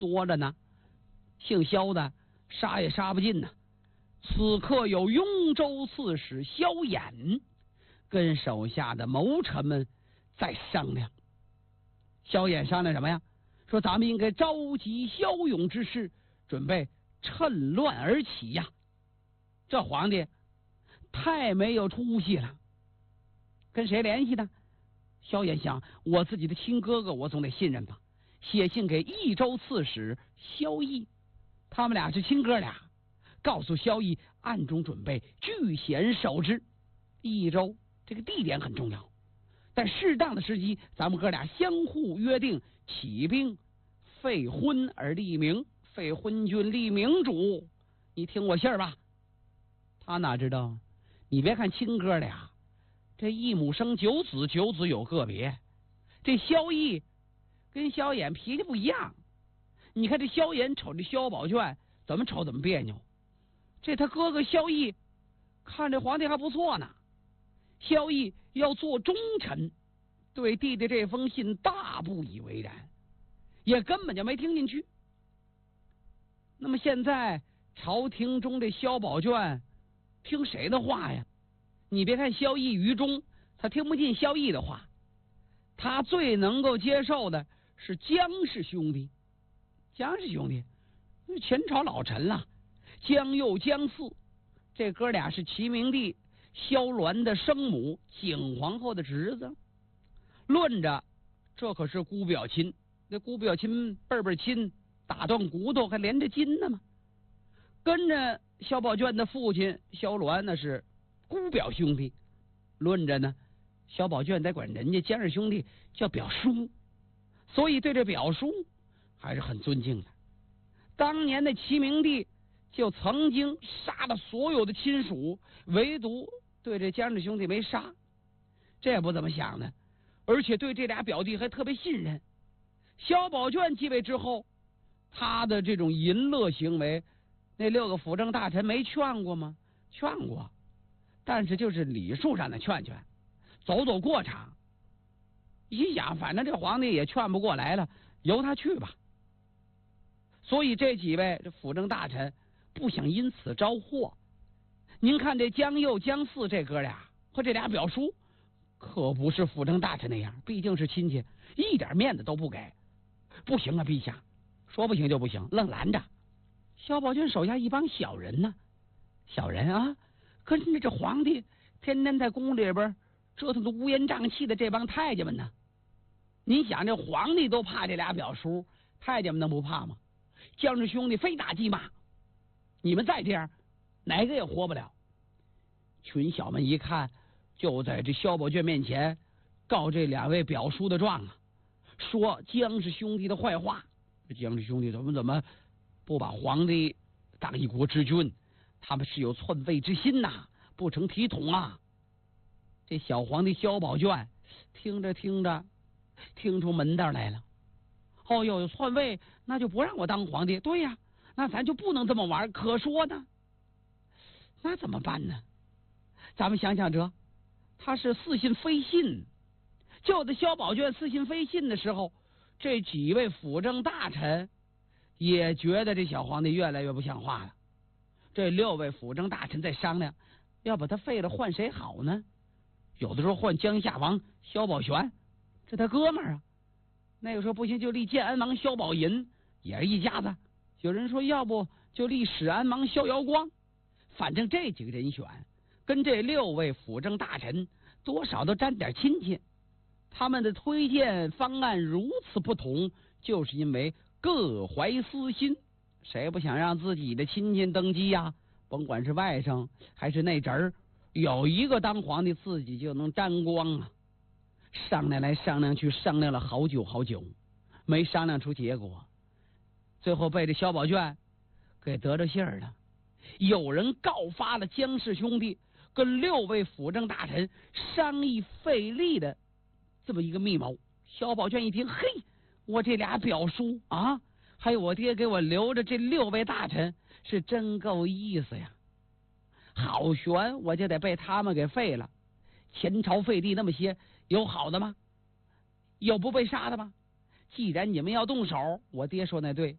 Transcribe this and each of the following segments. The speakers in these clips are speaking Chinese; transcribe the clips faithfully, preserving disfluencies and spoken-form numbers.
多着呢，姓萧的杀也杀不尽呢。此刻有雍州刺史萧衍跟手下的谋臣们在商量。萧衍商量什么呀？说咱们应该召集骁勇之士，准备趁乱而起呀。这皇帝太没有出息了，跟谁联系呢？萧衍想，我自己的亲哥哥我总得信任吧，写信给益州刺史萧绎，他们俩是亲哥俩，告诉萧绎暗中准备据险守之。益州这个地点很重要，在适当的时机，咱们哥俩相互约定起兵，废昏而立明，废昏君立明主，你听我信儿吧。他哪知道，你别看亲哥俩，这一母生九子，九子有个别。这萧绎跟萧衍脾气不一样，你看这萧衍瞅这萧宝卷，怎么瞅怎么别扭。这他哥哥萧绎看这皇帝还不错呢，萧绎要做忠臣，对弟弟这封信大不以为然，也根本就没听进去。那么现在朝廷中这萧宝卷听谁的话呀？你别看萧绎于忠，他听不进萧绎的话，他最能够接受的是姜氏兄弟。姜氏兄弟前朝老臣了，姜佑、姜嗣，这哥俩是齐明帝萧鸾的生母，景皇后的侄子。论着这可是姑表亲，那姑表亲辈辈亲，打断骨头还连着筋呢嘛。跟着萧宝卷的父亲萧鸾那是姑表兄弟，论着呢，萧宝卷得管人家姜氏兄弟叫表叔，所以对这表叔还是很尊敬的。当年的齐明帝就曾经杀了所有的亲属，唯独对这姜氏兄弟没杀，这也不怎么想呢，而且对这俩表弟还特别信任。萧宝卷继位之后，他的这种淫乐行为，那六个辅政大臣没劝过吗？劝过，但是就是礼数上的劝劝，走走过场。一想，反正这皇帝也劝不过来了，由他去吧。所以这几位这辅政大臣不想因此招祸。您看这姜佑、姜嗣这哥俩和这俩表叔，可不是辅政大臣那样，毕竟是亲戚，一点面子都不给。不行啊，陛下，说不行就不行，愣拦着。萧宝卷手下一帮小人呢，小人啊，跟着这皇帝天天在宫里边折腾的乌烟瘴气的这帮太监们呢。你想，这皇帝都怕这俩表叔，太监们能不怕吗？姜氏兄弟非打即骂，你们再这样，哪个也活不了。群小们一看，就在这萧宝卷面前告这两位表叔的状啊，说姜氏兄弟的坏话。姜氏兄弟怎么怎么不把皇帝当一国之君，他们是有篡位之心呐、啊，不成体统啊。这小皇帝萧宝卷听着听着，听出门道来了。哦哟，有篡位，那就不让我当皇帝。对呀，那咱就不能这么玩，可说呢。那怎么办呢？咱们想想这，他是似信非信。就在萧宝卷似信非信的时候，这几位辅政大臣也觉得这小皇帝越来越不像话了。这六位辅政大臣在商量，要把他废了换谁好呢？有的时候换江夏王萧宝玄，这他哥们儿啊。那个时候不行，就立建安王萧宝寅，也是一家子。有人说，要不就立始安王萧遥光。反正这几个人选跟这六位辅政大臣多少都沾点亲戚。他们的推荐方案如此不同，就是因为各怀私心，谁不想让自己的亲戚登基呀、啊？甭管是外甥还是内侄儿，有一个当皇帝，自己就能沾光啊。商量来商量去，商量了好久好久，没商量出结果。最后被这萧宝卷给得着信儿了。有人告发了姜氏兄弟跟六位辅政大臣商议费力的这么一个密谋。萧宝卷一听，嘿，我这俩表叔啊，还有我爹给我留着这六位大臣，是真够意思呀。好悬，我就得被他们给废了。前朝废帝那么些，有好的吗？有不被杀的吗？既然你们要动手，我爹说那对，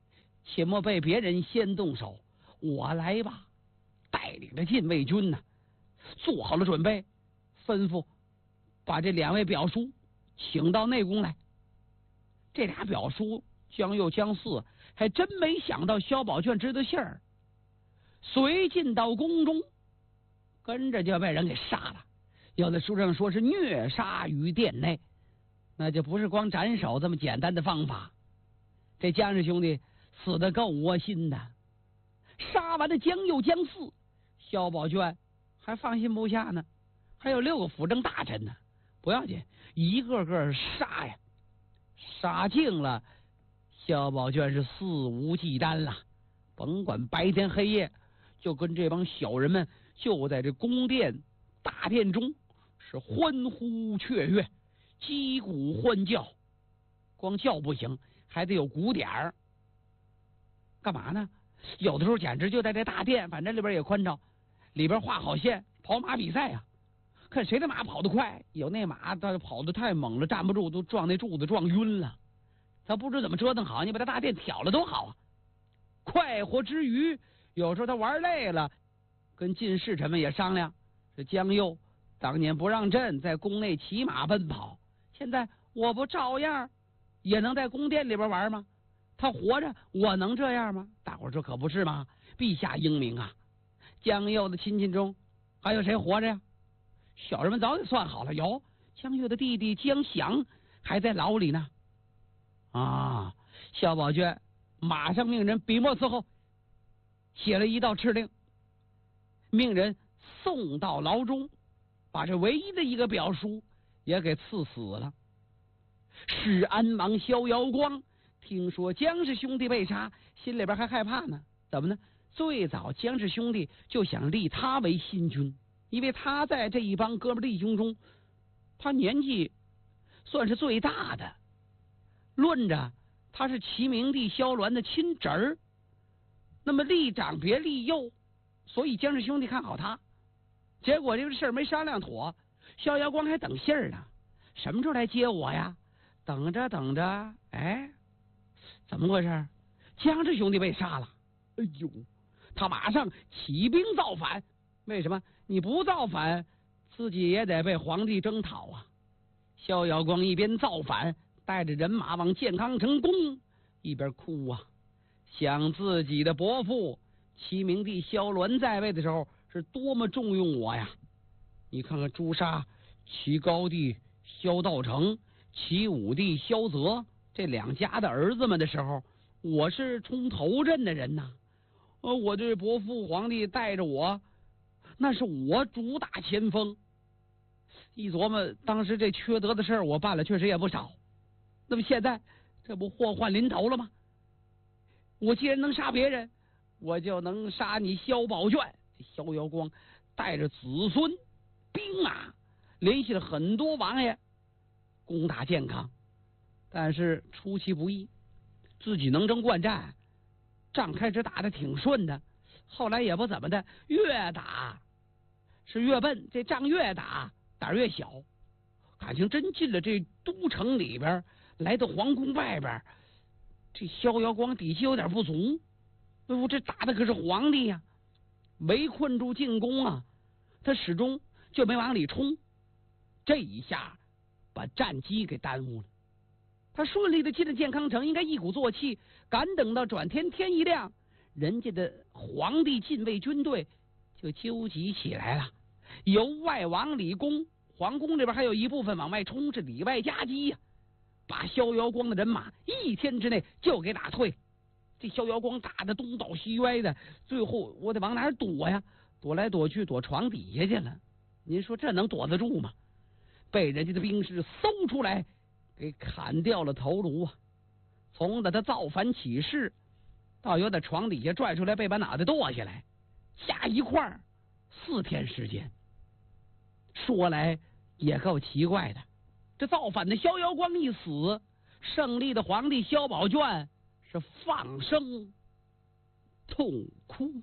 且莫被别人先动手，我来吧。带领着禁卫军呢、啊，做好了准备，吩咐把这两位表叔请到内宫来。这俩表叔江右江四还真没想到萧宝卷知道信儿，随进到宫中，跟着就被人给杀了。有的书上说是虐杀于殿内，那就不是光斩首这么简单的方法。这江氏兄弟死得够窝心的。杀完了江右江四，萧宝卷还放心不下呢，还有六个辅政大臣呢，不要紧，一个个杀呀，杀尽了。萧宝卷是肆无忌惮了，甭管白天黑夜，就跟这帮小人们就在这宫殿大殿中是欢呼雀跃，击鼓欢叫。光叫不行，还得有鼓点儿。干嘛呢？有的时候简直就在这大殿，反正里边也宽敞，里边画好线，跑马比赛啊，看谁的马跑得快。有那马他跑得太猛了，站不住，都撞那柱子撞晕了。他不知怎么折腾好，你把他大殿挑了多好啊！快活之余，有时候他玩累了，跟进士臣们也商量，这江右当年不让朕在宫内骑马奔跑，现在我不照样也能在宫殿里边玩吗？他活着，我能这样吗？大伙儿说可不是吗？陛下英明啊！江右的亲戚中还有谁活着呀？小人们早就算好了，有江右的弟弟江祥还在牢里呢。啊！萧宝卷马上命人笔墨伺候，写了一道敕令，命人送到牢中，把这唯一的一个表叔也给赐死了。史安王萧遥光听说江氏兄弟被杀，心里边还害怕呢。怎么呢？最早江氏兄弟就想立他为新君，因为他在这一帮哥们弟兄中，他年纪算是最大的。论着他是齐明帝萧鸾的亲侄儿，那么立长别立幼，所以江氏兄弟看好他。结果这个事儿没商量妥，萧遥光还等信儿呢，什么时候来接我呀？等着等着，哎，怎么回事？江氏兄弟被杀了。哎呦，他马上起兵造反。为什么？你不造反，自己也得被皇帝征讨啊。萧遥光一边造反，带着人马往建康城攻，一边哭啊，想自己的伯父齐明帝萧鸾在位的时候是多么重用我呀！你看看诛杀齐高帝萧道成、齐武帝萧泽这两家的儿子们的时候，我是冲头阵的人呐。呃，我这伯父皇帝带着我，那是我主打前锋。一琢磨，当时这缺德的事儿我办了，确实也不少。那么现在这不祸患临头了吗？我既然能杀别人，我就能杀你萧宝卷。这萧遥光带着子孙兵马联系了很多王爷攻打建康，但是出其不意，自己能征惯战，仗开始打的挺顺的，后来也不怎么的，越打是越笨，这仗越打胆越小，感情真进了这都城里边，来到皇宫外边，这萧遥光底气有点不足。哎呦，这打的可是皇帝呀、啊，围困住进宫啊，他始终就没往里冲，这一下把战机给耽误了。他顺利的进了建康城，应该一鼓作气，赶等到转天天一亮，人家的皇帝禁卫军队就纠集起来了，由外往里攻，皇宫里边还有一部分往外冲，是里外夹击呀、啊，把萧遥光的人马一天之内就给打退。这萧遥光打的东倒西歪的，最后我得往哪儿躲呀？躲来躲去，躲床底下去了。您说这能躲得住吗？被人家的兵士搜出来，给砍掉了头颅啊！从的他造反起事，到由在床底下拽出来，被把脑袋剁下来，加一块儿四天时间。说来也够奇怪的，这造反的萧遥光一死，胜利的皇帝萧宝卷是放声痛哭。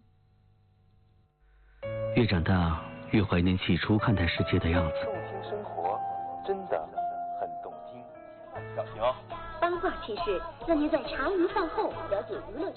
越长大越怀念起初看待世界的样子。 动听生活真的很动听。小熊， 八卦趣事，让您在茶余饭后了解娱乐圈。